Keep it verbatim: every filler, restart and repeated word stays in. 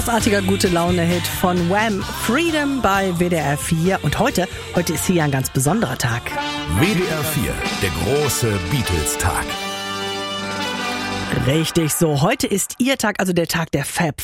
Großartiger Gute-Laune-Hit von Wham! Freedom bei W D R vier. Und heute, heute ist hier ein ganz besonderer Tag. W D R vier, der große Beatles-Tag. Richtig so. Heute ist Ihr Tag, also der Tag der Fab